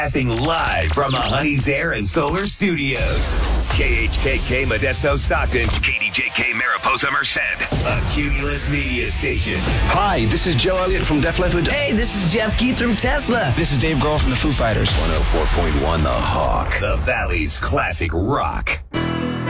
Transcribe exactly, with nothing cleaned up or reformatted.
Broadcasting live from the Honey's Air and Solar Studios. K H K K Modesto Stockton. K D J K Mariposa Merced. A Cumulus Media Station. Hi, this is Joe Elliott from Def Leppard. Hey, this is Jeff Keith from Tesla. This is Dave Grohl from the Foo Fighters. one oh four point one The Hawk. The Valley's classic rock.